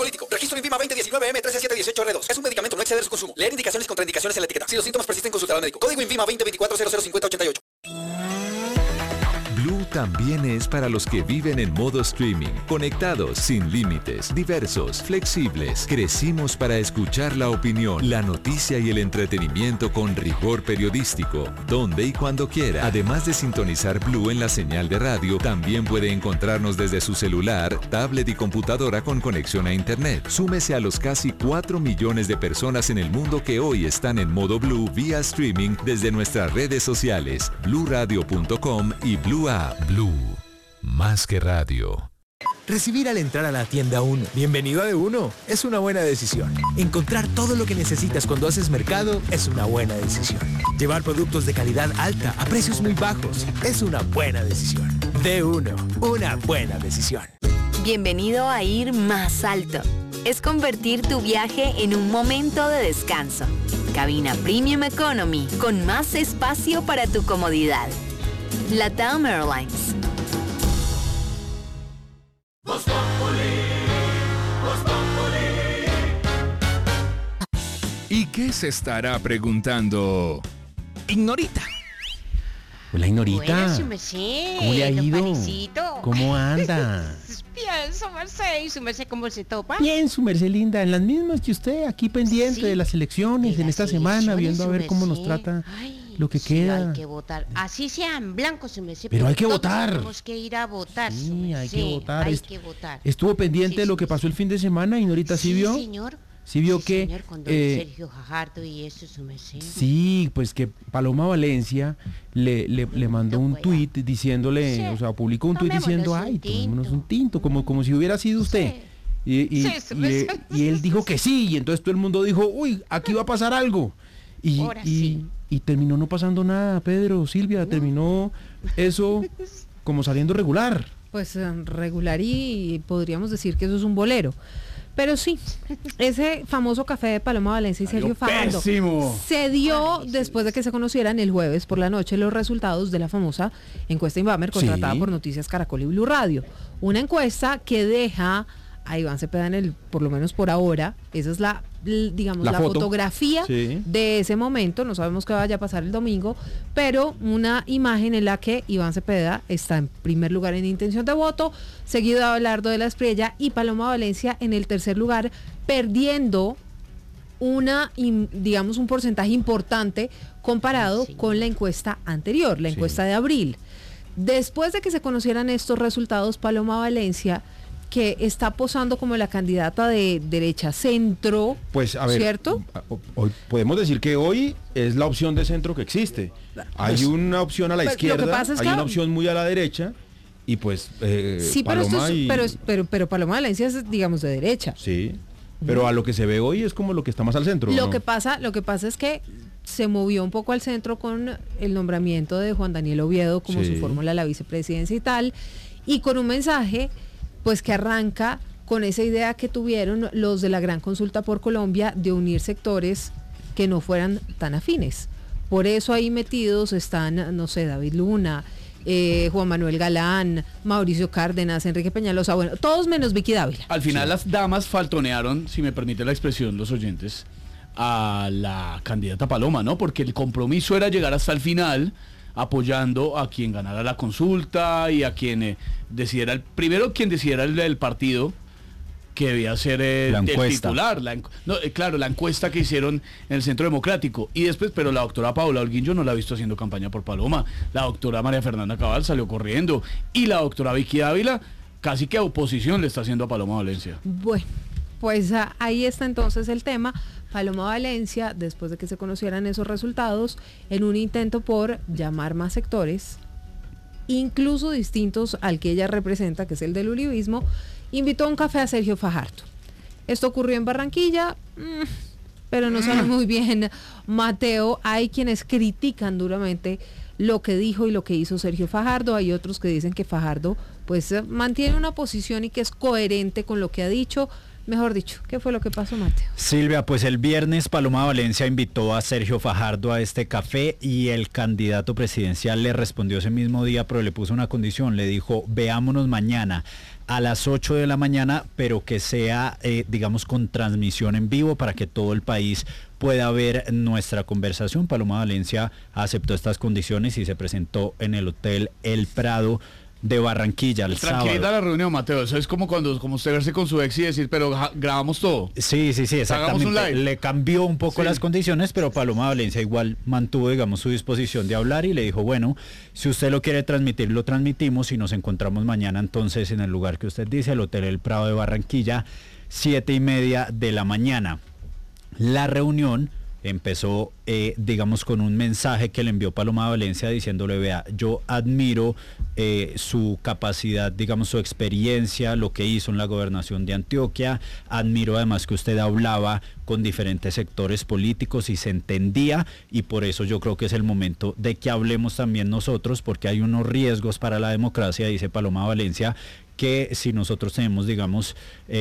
político. Registro INVIMA 2019 M13718R2. Es un medicamento, no exceder su consumo. Leer indicaciones y contraindicaciones en la etiqueta. Si los síntomas persisten, consultar al médico. Código INVIMA 2024-005088. Blue también es para los que viven en modo streaming, conectados, sin límites, diversos, flexibles. Crecimos para escuchar la opinión, la noticia y el entretenimiento con rigor periodístico, donde y cuando quiera. Además de sintonizar Blue en la señal de radio, también puede encontrarnos desde su celular, tablet y computadora con conexión a internet. Súmese a los casi 4 millones de personas en el mundo que hoy están en modo Blue vía streaming desde nuestras redes sociales, bluradio.com y Blue App. Blue, más que radio. Recibir al entrar a la tienda 1, bienvenido a de uno, es una buena decisión. Encontrar todo lo que necesitas cuando haces mercado es una buena decisión. Llevar productos de calidad alta a precios muy bajos es una buena decisión. De uno, una buena decisión. Bienvenido a ir más alto. Es convertir tu viaje en un momento de descanso. Cabina Premium Economy con más espacio para tu comodidad. LATAM Airlines. Voz Populi, Voz Populi. ¿Y qué se estará preguntando Ignorita? Hola, Ignorita. Buenas, su merced. ¿Cómo le ha ido? Panecito. ¿Cómo anda? Bien, su merced. ¿Y su merced cómo se topa? Bien, su merced linda. En las mismas que usted, aquí pendiente Sí, de las elecciones, de en las esta semana, elecciones, viendo a su ver cómo nos merced. trata Ay, lo que sí, queda. hay que votar. Así sean blancos, su merced. Pero hay que todos votar. Tenemos que ir a votar, su Sí, hay merced. que votar. Hay que votar. Estuvo pendiente Sí, de lo su que merced. pasó el fin de semana, Ignorita, ¿sí vio? señor. Sí vio Sí, que... señor, con don Sergio Fajardo y eso, su merced. Sí, pues que Paloma Valencia le mandó un tuit diciéndole, Sí. o sea, publicó un tuit Tomémonos diciendo, un ay, tinto. tomémonos un tinto, como si hubiera sido usted. Sí. Y Sí, sí. él dijo que sí, y entonces todo el mundo dijo, uy, aquí va a pasar algo. Ahora sí. Y terminó no pasando nada, Pedro, Silvia, terminó eso como saliendo regular. Pues regular y podríamos decir que eso es un bolero. Pero sí, ese famoso café de Paloma Valencia y Sergio Fajardo se dio después de que se conocieran el jueves por la noche los resultados de la famosa encuesta Inbamer contratada Sí. por Noticias Caracol y Blue Radio. Una encuesta que deja a Iván Cepeda por lo menos por ahora, esa es digamos, la fotografía Sí. de ese momento, no sabemos qué vaya a pasar el domingo, pero una imagen en la que Iván Cepeda está en primer lugar en intención de voto, seguido de Abelardo de la Espriella y Paloma Valencia en el tercer lugar, perdiendo digamos, un porcentaje importante comparado con la encuesta anterior, la encuesta de abril. Después de que se conocieran estos resultados, Paloma Valencia, que está posando como la candidata de derecha centro, Pues a ver, ¿cierto? Hoy podemos decir que hoy es la opción de centro que existe. Hay una opción a la Pues, lo que izquierda, pasa es hay que- una opción muy a la derecha, y pues Sí, pero, Paloma pero Paloma Valencia es, digamos, de derecha. Sí, pero a lo que se ve hoy es como lo que está más al centro. Lo ¿no? que pasa es que se movió un poco al centro con el nombramiento de Juan Daniel Oviedo como Sí. su fórmula a la vicepresidencia y tal, y con un mensaje pues que arranca con esa idea que tuvieron los de la Gran Consulta por Colombia de unir sectores que no fueran tan afines. Por eso ahí metidos están, no sé, David Luna, Juan Manuel Galán, Mauricio Cárdenas, Enrique Peñalosa, bueno, todos menos Vicky Dávila. Al final las damas faltonearon, si me permite la expresión, los oyentes, a la candidata Paloma, ¿no? Porque el compromiso era llegar hasta el final apoyando a quien ganara la consulta y a quien decidiera, quien decidiera el partido que debía ser La el encuesta. titular. Claro, la encuesta que hicieron en el Centro Democrático. Y después, pero la doctora Paola Holguín yo no la he visto haciendo campaña por Paloma. La doctora María Fernanda Cabal salió corriendo. Y la doctora Vicky Dávila casi que a oposición le está haciendo a Paloma Valencia. Bueno, pues ahí está entonces el tema. Paloma Valencia, después de que se conocieran esos resultados, en un intento por llamar más sectores, incluso distintos al que ella representa, que es el del uribismo, invitó a un café a Sergio Fajardo. Esto ocurrió en Barranquilla, pero no sabe muy bien Mateo. Hay quienes critican duramente lo que dijo y lo que hizo Sergio Fajardo. Hay otros que dicen que Fajardo pues mantiene una posición y que es coherente con lo que ha dicho. Mejor dicho, ¿qué fue lo que pasó, Mateo? Silvia, pues el viernes Paloma Valencia invitó a Sergio Fajardo a este café y el candidato presidencial le respondió ese mismo día, pero le puso una condición, le dijo, veámonos mañana. a las 8 de la mañana, pero que sea, digamos, con transmisión en vivo para que todo el país pueda ver nuestra conversación. Paloma Valencia aceptó estas condiciones y se presentó en el Hotel El Prado de Barranquilla el sábado. Tranquilita la reunión, Mateo. Eso es como usted verse con su ex y decir, pero grabamos todo. Sí, exactamente. Hagamos un live. Le cambió un poco las condiciones, pero Paloma Valencia igual mantuvo, digamos, su disposición de hablar y le dijo, bueno, si usted lo quiere transmitir, lo transmitimos y nos encontramos mañana entonces en el lugar que usted dice, el Hotel El Prado de Barranquilla, 7:30 de la mañana. La reunión empezó, digamos, con un mensaje que le envió Paloma Valencia diciéndole, vea, yo admiro su capacidad, digamos, su experiencia, lo que hizo en la gobernación de Antioquia, admiro además que usted hablaba con diferentes sectores políticos y se entendía, y por eso yo creo que es el momento de que hablemos también nosotros, porque hay unos riesgos para la democracia, dice Paloma Valencia, que si nosotros tenemos, digamos,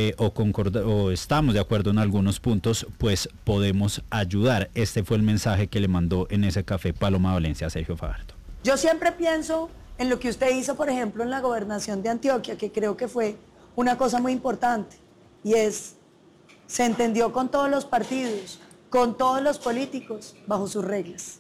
o estamos de acuerdo en algunos puntos, pues podemos ayudar. Este fue el mensaje que le mandó en ese café Paloma Valencia a Sergio Fajardo. Yo siempre pienso en lo que usted hizo, por ejemplo, en la gobernación de Antioquia, que creo que fue una cosa muy importante, y se entendió con todos los partidos, con todos los políticos, bajo sus reglas.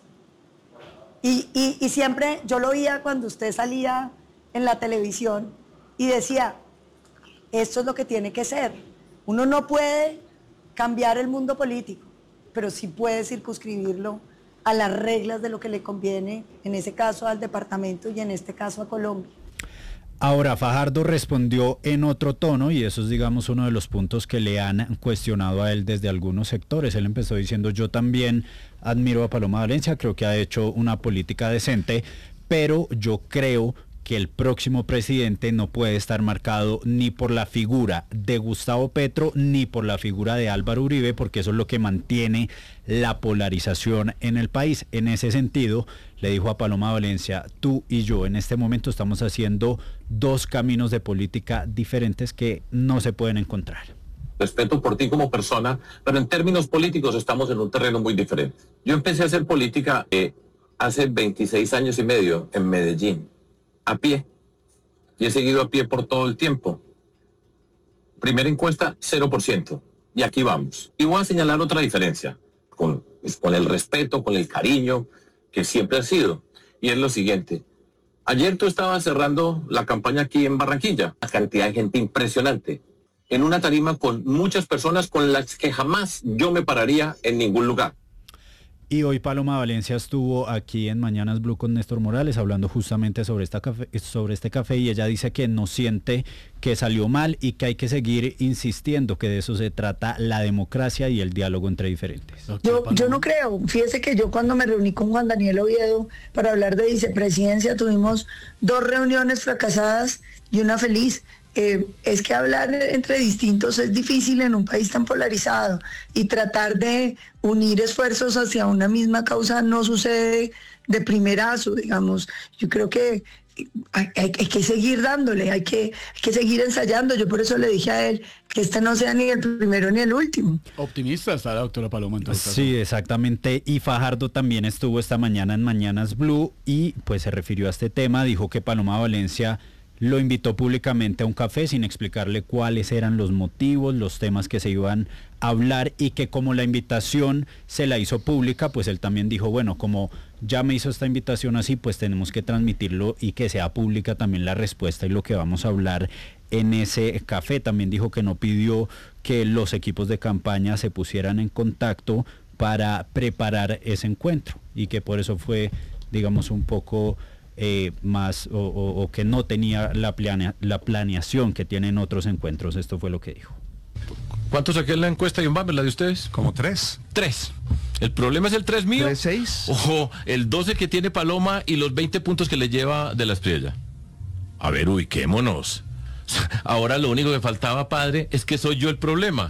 Y siempre yo lo oía cuando usted salía en la televisión, y decía, esto es lo que tiene que ser. Uno no puede cambiar el mundo político, pero sí puede circunscribirlo a las reglas de lo que le conviene, en ese caso al departamento y en este caso a Colombia. Ahora, Fajardo respondió en otro tono y eso es, digamos, uno de los puntos que le han cuestionado a él desde algunos sectores. Él empezó diciendo, yo también admiro a Paloma Valencia, creo que ha hecho una política decente, pero yo creo que el próximo presidente no puede estar marcado ni por la figura de Gustavo Petro ni por la figura de Álvaro Uribe, porque eso es lo que mantiene la polarización en el país. En ese sentido, le dijo a Paloma Valencia, tú y yo en este momento estamos haciendo dos caminos de política diferentes que no se pueden encontrar. Respeto por ti como persona, pero en términos políticos estamos en un terreno muy diferente. Yo empecé a hacer política hace 26 años y medio en Medellín, a pie, y he seguido a pie por todo el tiempo. Primera encuesta, 0%, y aquí vamos. Y voy a señalar otra diferencia, con el respeto, con el cariño que siempre ha sido, y es lo siguiente. Ayer tú estabas cerrando la campaña aquí en Barranquilla, una cantidad de gente impresionante, en una tarima con muchas personas con las que jamás yo me pararía en ningún lugar. Y hoy Paloma Valencia estuvo aquí en Mañanas Blue con Néstor Morales hablando justamente sobre este café y ella dice que no siente que salió mal y que hay que seguir insistiendo que de eso se trata la democracia y el diálogo entre diferentes. Yo no creo, fíjese que yo cuando me reuní con Juan Daniel Oviedo para hablar de vicepresidencia tuvimos 2 reuniones fracasadas y una feliz. Es que hablar entre distintos es difícil en un país tan polarizado y tratar de unir esfuerzos hacia una misma causa no sucede de primerazo, digamos. Yo creo que hay que seguir dándole, hay que seguir ensayando. Yo por eso le dije a él que este no sea ni el primero ni el último. Optimista está la doctora Paloma en todo caso. Sí, exactamente. Y Fajardo también estuvo esta mañana en Mañanas Blue y pues se refirió a este tema, dijo que Paloma Valencia lo invitó públicamente a un café sin explicarle cuáles eran los motivos, los temas que se iban a hablar y que como la invitación se la hizo pública, pues él también dijo, bueno, como ya me hizo esta invitación así, pues tenemos que transmitirlo y que sea pública también la respuesta y lo que vamos a hablar en ese café. También dijo que no pidió que los equipos de campaña se pusieran en contacto para preparar ese encuentro y que por eso fue, digamos, un poco más o que no tenía la planeación que tienen otros encuentros. Esto fue lo que dijo. ¿Cuánto saqué en la encuesta y un Bamber, la de ustedes? Como 3. 3. ¿El problema es el 3 mío? 3-6. O el 12 que tiene Paloma y los 20 puntos que le lleva de la Estrella. A ver, ubiquémonos. Ahora lo único que faltaba, padre, es que soy yo el problema.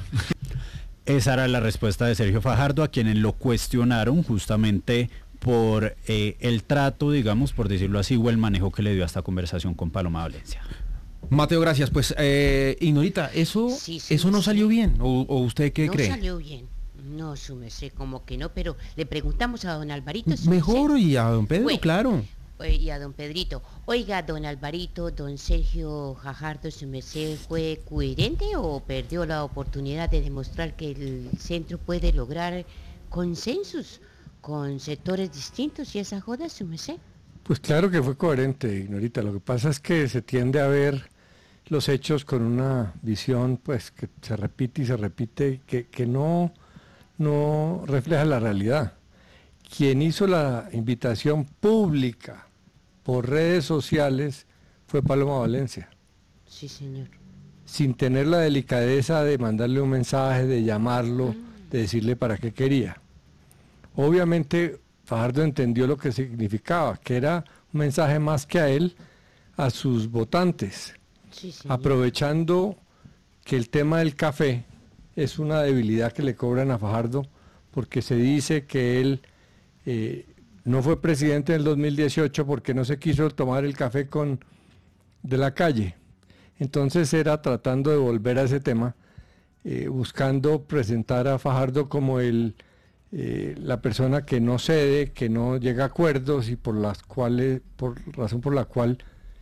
Esa era la respuesta de Sergio Fajardo, a quienes lo cuestionaron justamente por el trato, digamos, por decirlo así, o el manejo que le dio a esta conversación con Paloma Valencia. Mateo, gracias. Pues, Ignorita, ¿eso no salió bien? ¿O usted qué cree? No salió bien. No, su merced, como que no, pero le preguntamos a don Alvarito. Mejor y a don Pedro, bueno, claro. y a don Pedrito. Oiga, don Alvarito, don Sergio Fajardo, ¿su merced fue coherente o perdió la oportunidad de demostrar que el centro puede lograr consensos con sectores distintos y esa joda, su merced? Pues claro que fue coherente, Ignorita. Lo que pasa es que se tiende a ver los hechos con una visión pues que se repite y se repite, que no refleja la realidad. Quien hizo la invitación pública por redes sociales fue Paloma Valencia. Sí, señor. Sin tener la delicadeza de mandarle un mensaje, de llamarlo, de decirle para qué quería. Obviamente Fajardo entendió lo que significaba, que era un mensaje más que a él, a sus votantes, sí, aprovechando que el tema del café es una debilidad que le cobran a Fajardo, porque se dice que él no fue presidente en el 2018 porque no se quiso tomar el café de la calle. Entonces era tratando de volver a ese tema, buscando presentar a Fajardo como la persona que no cede, que no llega a acuerdos y por razón por la cual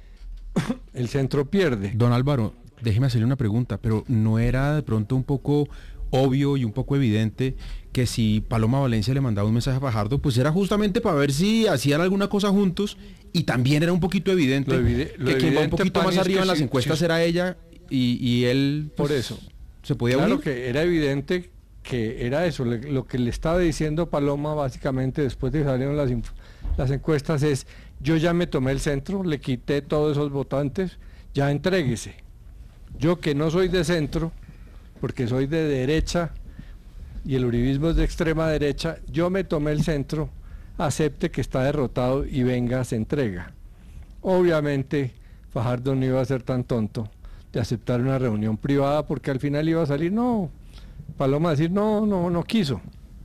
el centro pierde. Don Álvaro, déjeme hacerle una pregunta, pero ¿no era de pronto un poco obvio y un poco evidente que si Paloma Valencia le mandaba un mensaje a Fajardo, pues era justamente para ver si hacían alguna cosa juntos? Y también era un poquito evidente que quien va un poquito más arriba en las encuestas era ella y él, pues, por eso se podía unir. Claro que era evidente que era eso, lo que le estaba diciendo Paloma básicamente después de que salieron las encuestas es: yo ya me tomé el centro, le quité todos esos votantes, ya entréguese. Yo que no soy de centro, porque soy de derecha y el uribismo es de extrema derecha, yo me tomé el centro, acepte que está derrotado y venga, se entrega. Obviamente Fajardo no iba a ser tan tonto de aceptar una reunión privada, porque al final iba a salir, Paloma a decir no quiso.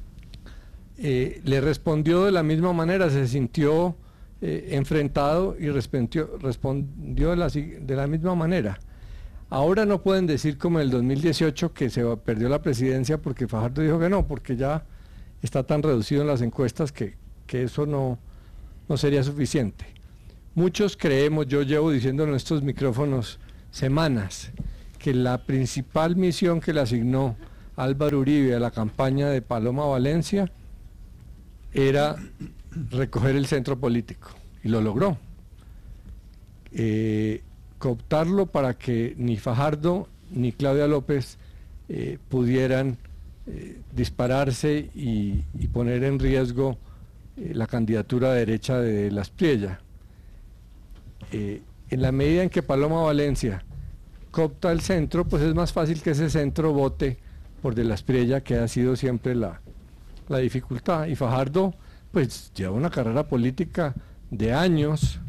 Le respondió de la misma manera, se sintió enfrentado y respondió de la misma manera. Ahora no pueden decir como en el 2018 que se perdió la presidencia porque Fajardo dijo que no, porque ya está tan reducido en las encuestas que eso no sería suficiente. Muchos creemos, yo llevo diciendo en estos micrófonos semanas, que la principal misión que le asignó Álvaro Uribe a la campaña de Paloma Valencia era recoger el centro político, y lo logró. Cooptarlo para que ni Fajardo ni Claudia López pudieran dispararse y poner en riesgo la candidatura derecha de Las Priella. En la medida en que Paloma Valencia coopta el centro, pues es más fácil que ese centro vote por De Las Priella, que ha sido siempre la dificultad. Y Fajardo pues lleva una carrera política de años,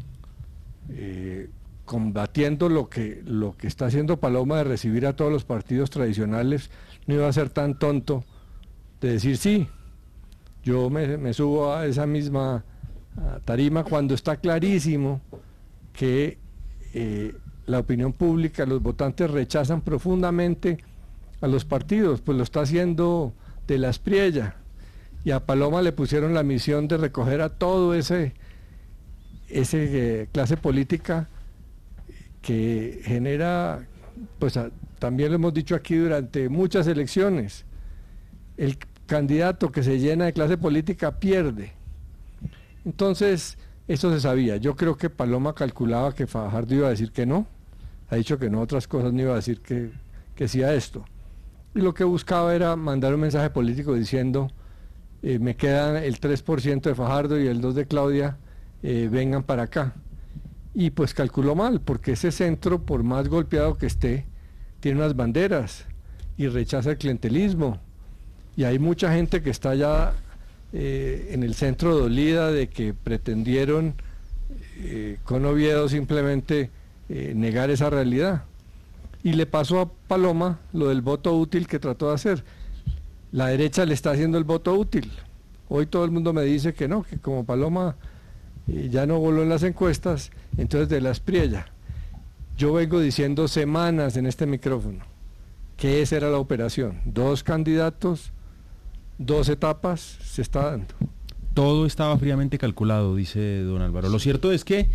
combatiendo lo que está haciendo Paloma de recibir a todos los partidos tradicionales. No iba a ser tan tonto de decir sí, yo me subo a esa misma tarima, cuando está clarísimo que la opinión pública, los votantes rechazan profundamente a los partidos, pues lo está haciendo De Las Priella, y a Paloma le pusieron la misión de recoger a todo ese clase política que genera, pues también lo hemos dicho aquí durante muchas elecciones, el candidato que se llena de clase política pierde. Entonces, eso se sabía. Yo creo que Paloma calculaba que Fajardo iba a decir que no, ha dicho que no, otras cosas no iba a decir que sí a esto. Y lo que buscaba era mandar un mensaje político diciendo, me queda el 3% de Fajardo y el 2% de Claudia, vengan para acá. Y pues calculó mal, porque ese centro, por más golpeado que esté, tiene unas banderas y rechaza el clientelismo. Y hay mucha gente que está ya en el centro dolida de que pretendieron con Oviedo simplemente negar esa realidad. Y le pasó a Paloma lo del voto útil que trató de hacer. La derecha le está haciendo el voto útil. Hoy todo el mundo me dice que no, que como Paloma ya no voló en las encuestas, entonces De Las Priella. Yo vengo diciendo semanas en este micrófono que esa era la operación. 2 candidatos, 2 etapas, se está dando. todo estaba fríamente calculado, dice don Álvaro. Lo cierto es que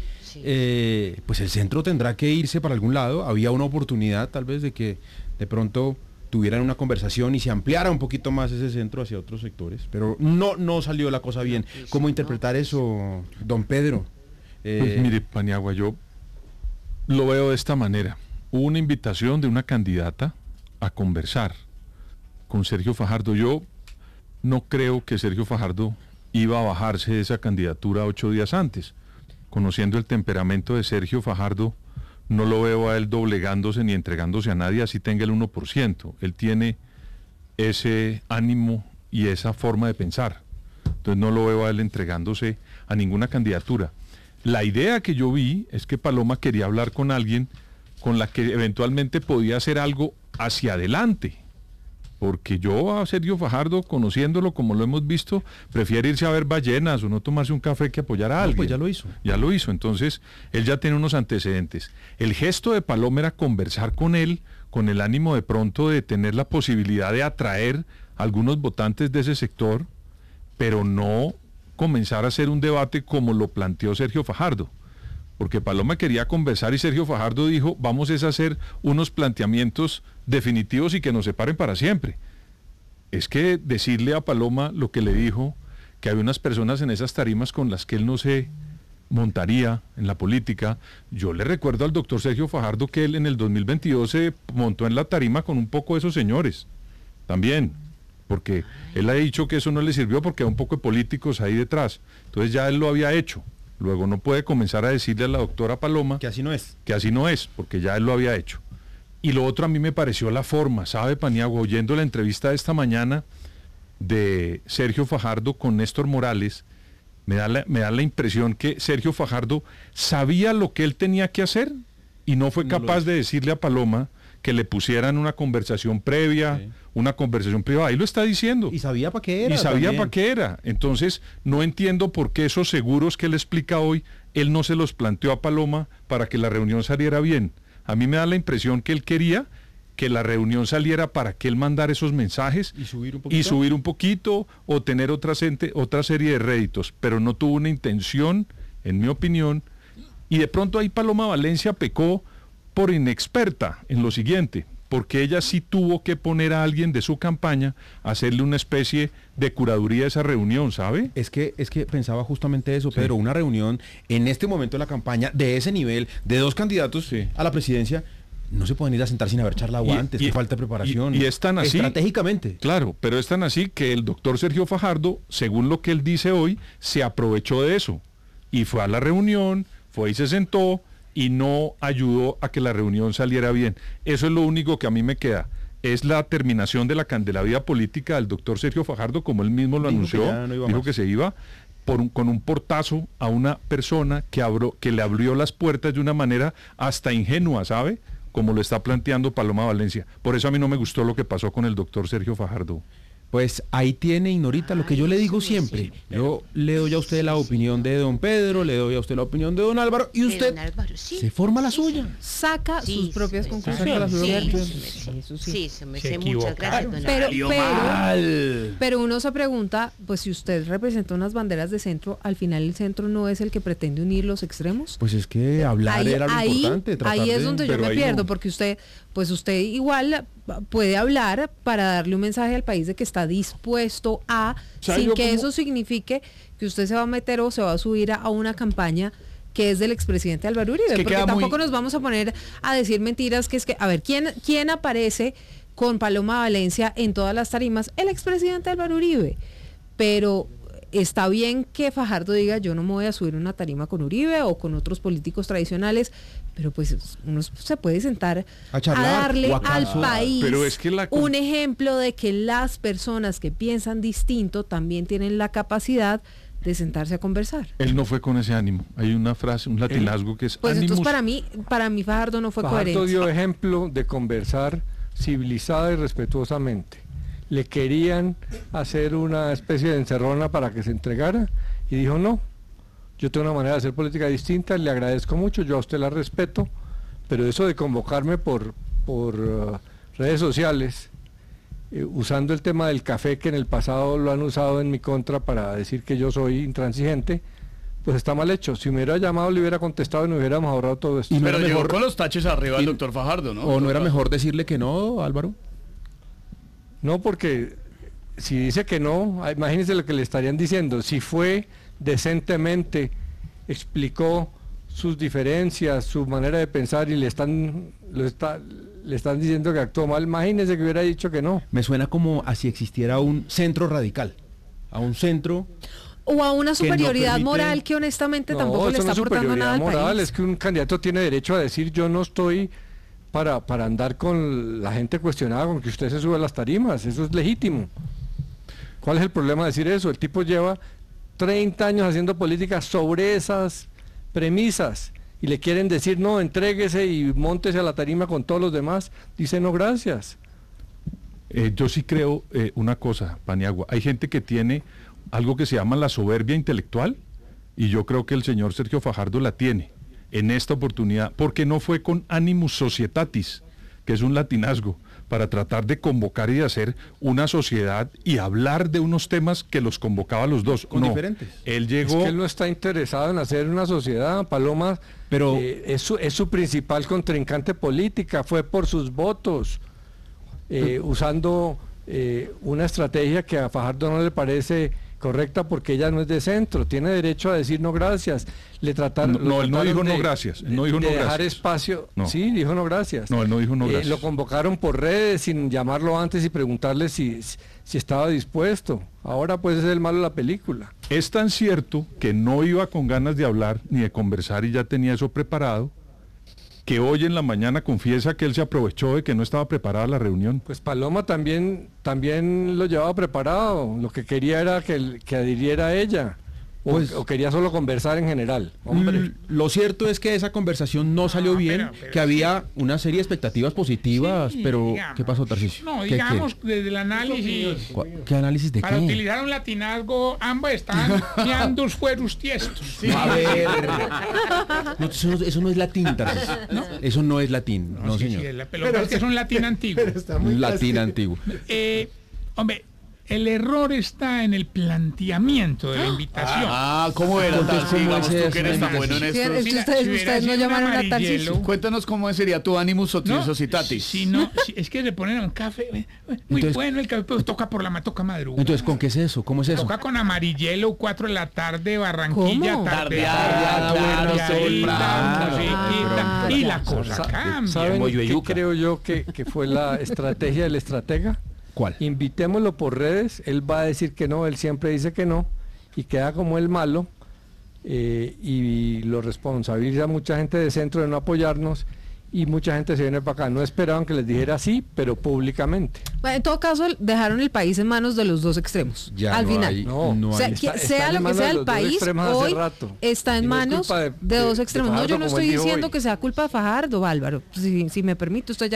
pues el centro tendrá que irse para algún lado. Había una oportunidad tal vez de que de pronto tuvieran una conversación y se ampliara un poquito más ese centro hacia otros sectores, pero no salió la cosa bien. ¿Cómo interpretar eso, don Pedro? Pues mire, Paniagua, yo lo veo de esta manera. Hubo una invitación de una candidata a conversar con Sergio Fajardo. Yo no creo que Sergio Fajardo iba a bajarse de esa candidatura 8 días antes. Conociendo el temperamento de Sergio Fajardo, no lo veo a él doblegándose ni entregándose a nadie, así tenga el 1%. Él tiene ese ánimo y esa forma de pensar. Entonces no lo veo a él entregándose a ninguna candidatura. La idea que yo vi es que Paloma quería hablar con alguien con la que eventualmente podía hacer algo hacia adelante. Porque yo a Sergio Fajardo, conociéndolo como lo hemos visto, prefiere irse a ver ballenas o no tomarse un café que apoyar a alguien. Pues ya lo hizo. Ya lo hizo, entonces él ya tiene unos antecedentes. El gesto de Paloma era conversar con él, con el ánimo de pronto de tener la posibilidad de atraer a algunos votantes de ese sector, pero no comenzar a hacer un debate como lo planteó Sergio Fajardo. Porque Paloma quería conversar y Sergio Fajardo dijo, vamos a hacer unos planteamientos definitivos y que nos separen para siempre. Es que decirle a Paloma lo que le dijo, que había unas personas en esas tarimas con las que él no se montaría en la política. Yo le recuerdo al doctor Sergio Fajardo que él en el 2022 se montó en la tarima con un poco de esos señores, también, porque él ha dicho que eso no le sirvió porque hay un poco de políticos ahí detrás. Entonces ya él lo había hecho. Luego no puede comenzar a decirle a la doctora Paloma que así no es. Que así no es, porque ya él lo había hecho. Y lo otro a mí me pareció la forma, ¿sabe, Paniagua? Oyendo la entrevista de esta mañana de Sergio Fajardo con Néstor Morales, me da la impresión que Sergio Fajardo sabía lo que él tenía que hacer y no fue capaz de decirle a Paloma que le pusieran una conversación previa, una conversación privada. Ahí lo está diciendo. Y sabía para qué era. Y sabía para qué era. Entonces, no entiendo por qué esos seguros que él explica hoy, él no se los planteó a Paloma para que la reunión saliera bien. A mí me da la impresión que él quería que la reunión saliera para que él mandara esos mensajes y subir un poquito o tener otra serie de réditos, pero no tuvo una intención, en mi opinión, y de pronto ahí Paloma Valencia pecó por inexperta en lo siguiente, porque ella sí tuvo que poner a alguien de su campaña a hacerle una especie de curaduría a esa reunión, ¿sabe? Es que pensaba justamente eso, Pedro, una reunión en este momento de la campaña de ese nivel, de dos candidatos a la presidencia, no se pueden ir a sentar sin haber charlado antes, que falta preparación. Y es tan así. Estratégicamente. Claro, pero es tan así que el doctor Sergio Fajardo, según lo que él dice hoy, se aprovechó de eso. Y fue a la reunión, fue y se sentó, y no ayudó a que la reunión saliera bien. Eso es lo único que a mí me queda. Es la terminación de la vida política del doctor Sergio Fajardo, como él mismo lo anunció, dijo que se iba con un portazo a una persona que le abrió las puertas de una manera hasta ingenua, ¿sabe? Como lo está planteando Paloma Valencia. Por eso a mí no me gustó lo que pasó con el doctor Sergio Fajardo. Pues ahí tiene, Ignorita, lo que yo le digo siempre. Yo le doy a usted la opinión de don Pedro, le doy a usted la opinión de don Álvaro, y usted se forma la suya. Saca sus propias conclusiones. Sí, muchas gracias, don pero uno se pregunta, pues si usted representa unas banderas de centro, al final el centro no es el que pretende unir los extremos. Pues es que hablar era lo importante. Ahí es donde yo me pierdo, porque usted igual puede hablar para darle un mensaje al país de que está dispuesto a, sin que eso signifique que usted se va a meter o se va a subir a una campaña que es del expresidente Álvaro Uribe, porque tampoco nos vamos a poner a decir mentiras, a ver, ¿quién aparece con Paloma Valencia en todas las tarimas? El expresidente Álvaro Uribe. Pero está bien que Fajardo diga, yo no me voy a subir una tarima con Uribe o con otros políticos tradicionales, pero pues uno se puede sentar a darle al país un ejemplo de que las personas que piensan distinto también tienen la capacidad de sentarse a conversar. Él no fue con ese ánimo. Hay una frase, un latinazgo que es pues animus. Entonces para mí Fajardo no fue coherente. Fajardo dio ejemplo de conversar civilizada y respetuosamente. Le querían hacer una especie de encerrona para que se entregara y dijo no, yo tengo una manera de hacer política distinta, le agradezco mucho, yo a usted la respeto, pero eso de convocarme por redes sociales usando el tema del café, que en el pasado lo han usado en mi contra para decir que yo soy intransigente, pues está mal hecho. Si me hubiera llamado, le hubiera contestado y nos hubiéramos ahorrado todo esto. Pero llegó con los taches arriba el doctor Fajardo, ¿no? ¿O no era mejor decirle que no, Álvaro? No, porque si dice que no, imagínense lo que le estarían diciendo. Si fue decentemente, explicó sus diferencias, su manera de pensar y le están diciendo que actuó mal, imagínense que hubiera dicho que no. Me suena como a si existiera un centro radical, a un centro... O a una superioridad permite... moral que honestamente tampoco le eso está no es aportando nada al moral, país. es que un candidato tiene derecho a decir yo no estoy para andar con la gente cuestionada, con que usted se sube a las tarimas, eso es legítimo. ¿Cuál es el problema de decir eso? El tipo lleva 30 años haciendo política sobre esas premisas y le quieren decir no, entréguese y móntese a la tarima con todos los demás, dice no gracias. Yo sí creo una cosa, Paniagua, hay gente que tiene algo que se llama la soberbia intelectual, y yo creo que el señor Sergio Fajardo la tiene en esta oportunidad, porque no fue con animus societatis, que es un latinazgo, para tratar de convocar y de hacer una sociedad y hablar de unos temas que los convocaba a los dos. Con diferentes. Él llegó... Es que él no está interesado en hacer una sociedad, Paloma, pero es su principal contrincante política, fue por sus votos, usando una estrategia que a Fajardo no le parece correcta porque ella no es de centro, tiene derecho a decir no gracias. Él no dijo no gracias, él no dijo no dejar gracias. Espacio, no. Sí, dijo no gracias. No, él no dijo no gracias. Lo convocaron por redes sin llamarlo antes y preguntarle si estaba dispuesto. Ahora pues es el malo de la película. Es tan cierto que no iba con ganas de hablar ni de conversar y ya tenía eso preparado, que hoy en la mañana confiesa que él se aprovechó de que no estaba preparada la reunión. Pues Paloma también lo llevaba preparado, lo que quería era que adhiriera a ella, o quería solo conversar en general. Hombre. Lo cierto es que esa conversación no salió bien, que había una serie de expectativas positivas, Sí, pero digamos. ¿qué pasó, Tarcisio? No, ¿Qué, digamos, desde el análisis, ¿Qué análisis de para qué? utilizar un latinazgo, ambos están meandus fuerus tiestos. A ver, no, eso no es latín, Tarcisio. Eso no es latín, no, sí, señor. sí, pero es que es un latín antiguo. Un latín antiguo. Hombre, el error está en el planteamiento de la invitación. ¿cómo era? Entonces, ¿cómo Digamos, es tú eso? que eres tan bueno en esto. Es que ustedes no llamaron a Tarcisio. Cuéntanos cómo sería tu animus societatis. Si no, es que le ponen un café muy Entonces, bueno el café, pero toca madrugada. Entonces, ¿con qué es eso? ¿Cómo es eso? Toca con amarillelo, 4 de la tarde, Barranquilla, ¿Cómo? tardeada, y la cosa cambia. ¿Saben qué creo yo que fue la estrategia del estratega? ¿Cuál? Invitémoslo por redes, él va a decir que no, él siempre dice que no, y queda como el malo, y lo responsabiliza a mucha gente de centro de no apoyarnos, y mucha gente se viene para acá. No esperaban que les dijera sí, pero públicamente. Bueno, en todo caso, dejaron el país en manos de los dos extremos. Ya al no final. hay- no O sea, hay- sea lo que sea el país, hoy está en Y no es manos culpa de dos de extremos. No, Fajardo, yo no como él estoy dijo diciendo hoy. que sea culpa de Fajardo, Álvaro. Si me permite, usted ya